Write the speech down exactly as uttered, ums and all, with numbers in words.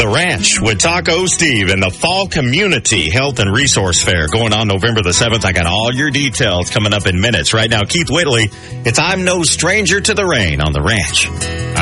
The Ranch with Taco Steve and the Fall Community Health and Resource Fair going on November the seventh. I got all your details coming up in minutes. Right now, Keith Whitley, it's I'm No Stranger to the Rain on The Ranch.